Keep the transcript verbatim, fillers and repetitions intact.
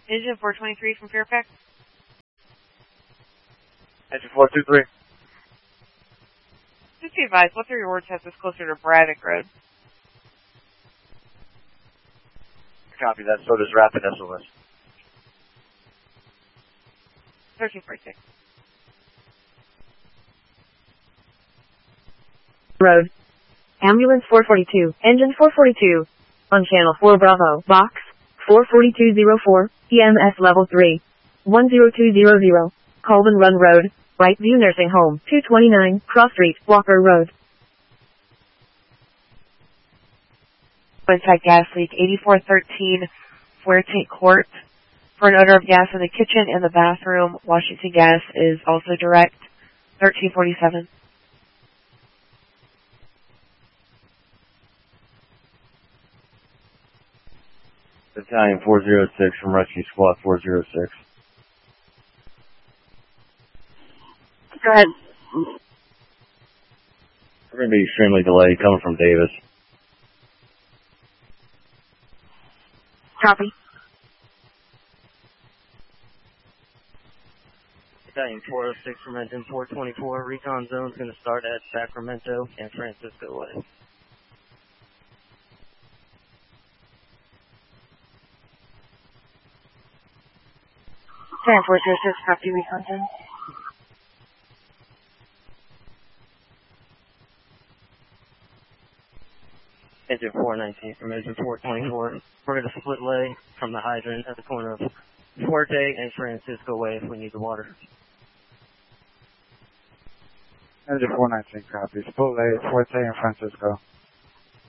Engine four twenty-three from Fairfax. Engine four two three. Just be advised, what three rewards has this closer to Braddock Road? Copy that. So does Rapid S O S. thirteen forty-six. Road. Ambulance four forty-two. Engine four forty-two. On channel four Bravo. Box. four forty-two oh four. E M S level three. one zero two zero zero. Colvin Run Road. Brightview Nursing Home. two twenty-nine. Cross Street. Walker Road. Inside gas leak eighty-four thirteen Fuerte Court. For an odor of gas in the kitchen and the bathroom, Washington Gas is also direct. thirteen forty-seven. Battalion four oh six from Rescue Squad four oh six. Go ahead. We're going to be extremely delayed coming from Davis. Copy. Battalion four oh six from Engine four twenty-four. Recon zone's going to start at Sacramento and Francisco Way. Battalion four oh six, copy recon zone. Engine four nineteen from Engine four twenty-four. We're going to split lay from the hydrant at the corner of Fuerte and Francisco Way if we need the water. Engine four nineteen, copy. Split lay, Fuerte and Francisco.